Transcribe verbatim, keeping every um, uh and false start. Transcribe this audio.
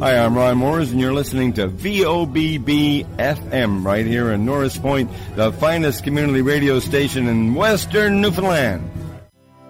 Hi, I'm Ron Moores, and you're listening to V O B B F M right here in Norris Point, the finest community radio station in Western Newfoundland.